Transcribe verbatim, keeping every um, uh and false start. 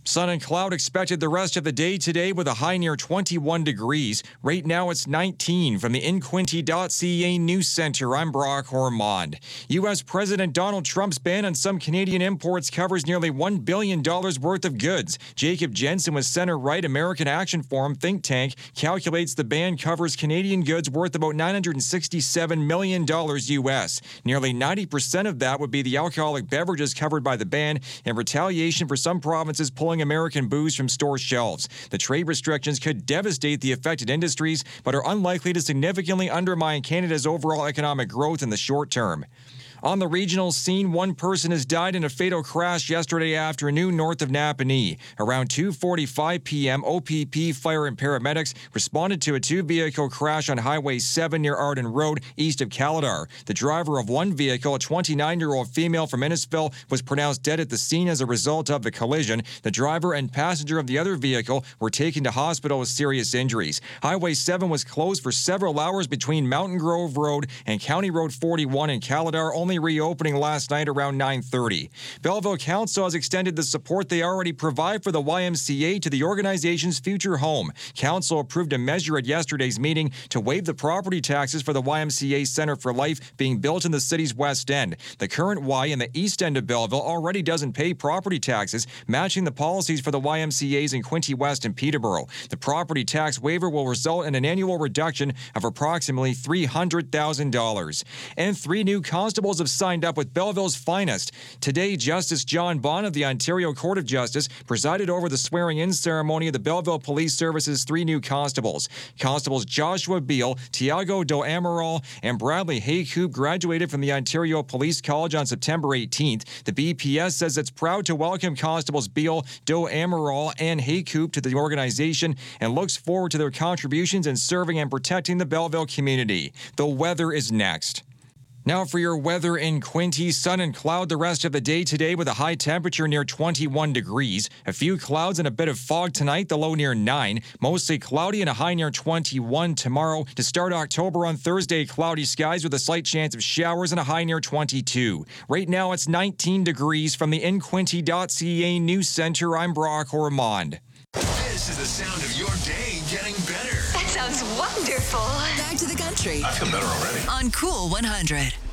Sun and cloud expected the rest of the day today with a high near twenty-one degrees. Right now it's nineteen. From the in quinte dot c a News Center, I'm Brock Ormond. U S. President Donald Trump's ban on some Canadian imports covers nearly one billion dollars worth of goods. Jacob Jensen with center-right American Action Forum think tank calculates the ban covers Canadian goods worth about nine hundred sixty-seven million dollars U S. Nearly ninety percent of that would be the alcoholic beverages covered by the ban in retaliation for some provinces pulling American booze from store shelves. The trade restrictions could devastate the affected industries, but are unlikely to significantly undermine Canada's overall economic growth in the short term. On the regional scene, one person has died in a fatal crash yesterday afternoon north of Napanee. Around two forty-five p.m., O P P fire and paramedics responded to a two-vehicle crash on Highway seven near Arden Road, east of Caledar. The driver of one vehicle, a twenty-nine-year-old female from Innisfil, was pronounced dead at the scene as a result of the collision. The driver and passenger of the other vehicle were taken to hospital with serious injuries. Highway seven was closed for several hours between Mountain Grove Road and County Road forty-one in Caledar, only reopening last night around nine thirty. Belleville Council has extended the support they already provide for the Y M C A to the organization's future home. Council approved a measure at yesterday's meeting to waive the property taxes for the Y M C A Centre for Life being built in the city's west end. The current Y in the east end of Belleville already doesn't pay property taxes, matching the policies for the Y M C As in Quinte West and Peterborough. The property tax waiver will result in an annual reduction of approximately three hundred thousand dollars. And three new constables have signed up with Belleville's finest. Today, Justice John Bond of the Ontario Court of Justice presided over the swearing-in ceremony of the Belleville Police Service's three new constables. Constables Joshua Beal, Tiago Do Amaral, and Bradley Haycoop graduated from the Ontario Police College on September eighteenth. The B P S says it's proud to welcome Constables Beal, Do Amaral, and Haycoop to the organization and looks forward to their contributions in serving and protecting the Belleville community. The weather is next. Now for your weather in Quinte, sun and cloud the rest of the day today with a high temperature near twenty-one degrees. A few clouds and a bit of fog tonight, the low near nine. Mostly cloudy and a high near twenty-one tomorrow. To start October on Thursday, cloudy skies with a slight chance of showers and a high near twenty-two. Right now it's nineteen degrees. From the in quinte dot c a News Center, I'm Brock Ormond. This is the sound of your day getting better. That sounds wonderful. Back to the country. I feel better already. On Cool one hundred.